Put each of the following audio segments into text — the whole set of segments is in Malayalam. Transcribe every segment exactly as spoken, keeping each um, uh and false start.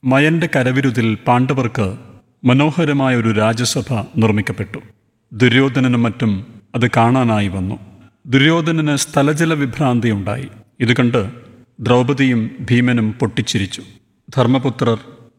മയന്റെ കരവിരുതിൽ പാണ്ഡവർക്ക് മനോഹരമായ ഒരു രാജസഭ നിർമ്മിക്കപ്പെട്ടു. ദുര്യോധനനും മറ്റും അത് കാണാനായി വന്നു. ദുര്യോധനന് സ്ഥലജല വിഭ്രാന്തിയുണ്ടായി. ഇത് കണ്ട് ദ്രൗപദിയും ഭീമനും പൊട്ടിച്ചിരിച്ചു. ധർമ്മപുത്രർ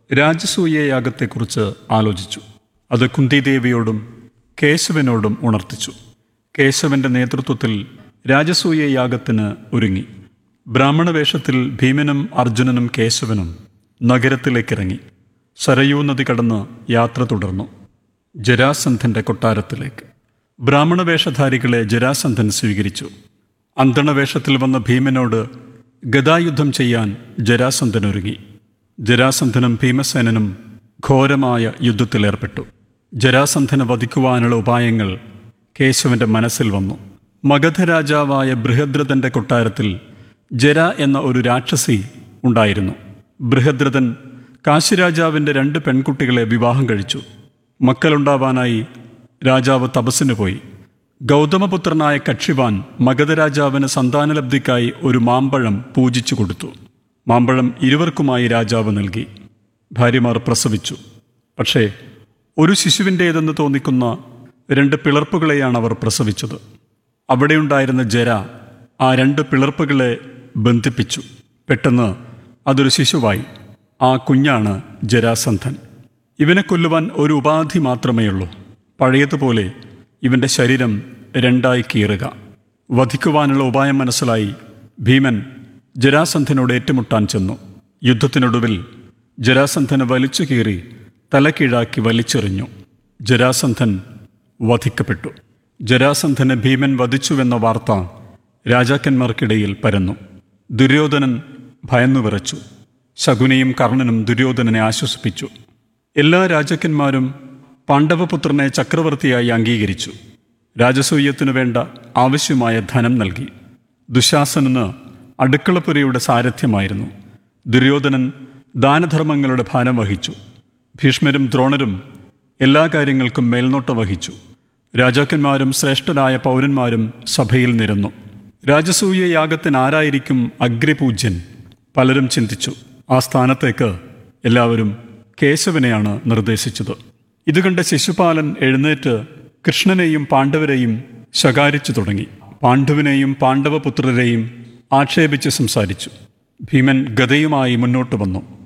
രാജസൂയയാഗത്തെക്കുറിച്ച് ആലോചിച്ചു. അത് കുന്തിദേവിയോടും കേശവനോടും ഉണർത്തിച്ചു. കേശവന്റെ നേതൃത്വത്തിൽ രാജസൂയയാഗത്തിന് ഒരുങ്ങി. ബ്രാഹ്മണവേഷത്തിൽ ഭീമനും അർജുനനും കേശവനും നഗരത്തിലേക്കിറങ്ങി. സരയൂ നദി കടന്ന് യാത്ര തുടർന്നു ജരാസന്ധന്റെ കൊട്ടാരത്തിലേക്ക്. ബ്രാഹ്മണവേഷധാരികളെ ജരാസന്ധൻ സ്വീകരിച്ചു. അന്തണവേഷത്തിൽ വന്ന ഭീമനോട് ഗദായുദ്ധം ചെയ്യാൻ ജരാസന്ധനൊരുങ്ങി. ജരാസന്ധനും ഭീമസേനനും ഘോരമായ യുദ്ധത്തിലേർപ്പെട്ടു. ജരാസന്ധനെ വധിക്കുവാനുള്ള ഉപായങ്ങൾ കേശവന്റെ മനസ്സിൽ വന്നു. മഗധരാജാവായ ബൃഹദ്രഥന്റെ കൊട്ടാരത്തിൽ ജര എന്ന ഒരു രാക്ഷസി ഉണ്ടായിരുന്നു. ബൃഹദ്രഥൻ കാശിരാജാവിൻ്റെ രണ്ട് പെൺകുട്ടികളെ വിവാഹം കഴിച്ചു. മക്കളുണ്ടാവാനായി രാജാവ് തപസ്സിന് പോയി. ഗൗതമപുത്രനായ കക്ഷിവാൻ മഗധരാജാവിന് സന്താനലബ്ധിക്കായി ഒരു മാമ്പഴം പൂജിച്ചു കൊടുത്തു. മാമ്പഴം ഇരുവർക്കുമായി രാജാവ് നൽകി. ഭാര്യമാർ പ്രസവിച്ചു. പക്ഷേ ഒരു ശിശുവിൻ്റേതെന്ന് തോന്നിക്കുന്ന രണ്ട് പിളർപ്പുകളെയാണ് അവർ പ്രസവിച്ചത്. അവിടെയുണ്ടായിരുന്ന ജര ആ രണ്ട് പിളർപ്പുകളെ ബന്ധിപ്പിച്ചു. പെട്ടെന്ന് അതൊരു ശിശുവായി. ആ കുഞ്ഞാണ് ജരാസന്ധൻ. ഇവനെ കൊല്ലുവാൻ ഒരു ഉപാധി മാത്രമേയുള്ളൂ. പഴയതുപോലെ ഇവൻ്റെ ശരീരം രണ്ടായി കീറുക. വധിക്കുവാനുള്ള ഉപായം മനസ്സിലായി ഭീമൻ ജരാസന്ധനോട് ഏറ്റുമുട്ടാൻ ചെന്നു. യുദ്ധത്തിനൊടുവിൽ ജരാസന്ധനെ വലിച്ചു കീറി തലക്കീഴാക്കി വലിച്ചെറിഞ്ഞു. ജരാസന്ധൻ വധിക്കപ്പെട്ടു. ജരാസന്ധനെ ഭീമൻ വധിച്ചുവെന്ന വാർത്ത രാജാക്കന്മാർക്കിടയിൽ പരന്നു. ദുര്യോധനൻ ഭയന്നു വിറച്ചു. ശകുനിയും കർണനും ദുര്യോധനനെ ആശ്വസിപ്പിച്ചു. എല്ലാ രാജാക്കന്മാരും പാണ്ഡവപുത്രനെ ചക്രവർത്തിയായി അംഗീകരിച്ചു. രാജസൂയത്തിനു വേണ്ട ആവശ്യമായ ധനം നൽകി. ദുശാസനന് അടുക്കളപ്പുരയുടെ സാരഥ്യമായിരുന്നു. ദുര്യോധനൻ ദാനധർമ്മങ്ങളുടെ ഭാരം വഹിച്ചു. ഭീഷ്മരും ദ്രോണരും എല്ലാ കാര്യങ്ങൾക്കും മേൽനോട്ടം വഹിച്ചു. രാജാക്കന്മാരും ശ്രേഷ്ഠരായ പൗരന്മാരും സഭയിൽ നിരന്നു. രാജസൂയ യാഗത്തിന് ആരായിരിക്കും അഗ്രപൂജ്യൻ? പലരും ചിന്തിച്ചു. ആ സ്ഥാനത്തേക്ക് എല്ലാവരും കേശവനെയാണ് നിർദ്ദേശിച്ചത്. ഇത് കണ്ട ശിശുപാലൻ എഴുന്നേറ്റ് കൃഷ്ണനെയും പാണ്ഡവരെയും ശകാരിച്ചു തുടങ്ങി. പാണ്ഡുവിനെയും പാണ്ഡവപുത്രരെയും ആക്ഷേപിച്ച് സംസാരിച്ചു. ഭീമൻ ഗദയുമായി മുന്നോട്ട് വന്നു.